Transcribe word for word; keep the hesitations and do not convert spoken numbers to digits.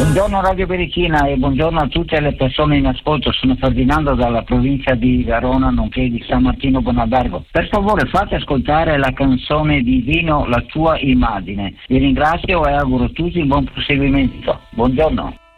Buongiorno Radio Berichina e buongiorno a tutte le persone in ascolto. Sono Ferdinando dalla provincia di Verona, nonché di San Martino Buonalbergo. Per favore fate ascoltare la canzone di Vino La tua immagine. Vi ringrazio e auguro a tutti un buon proseguimento. Buongiorno.